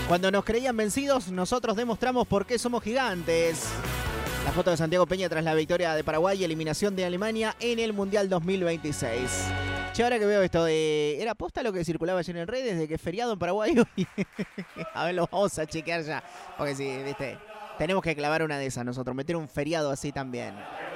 Cuando nos creían vencidos, nosotros demostramos por qué somos gigantes. La foto de Santiago Peña tras la victoria de Paraguay y eliminación de Alemania en el Mundial 2026. Che, ahora que veo esto de... ¿Era posta lo que circulaba ayer en redes de que es feriado en Paraguay hoy? A ver, lo vamos a chequear ya. Porque sí, viste, tenemos que clavar una de esas nosotros, meter un feriado así también.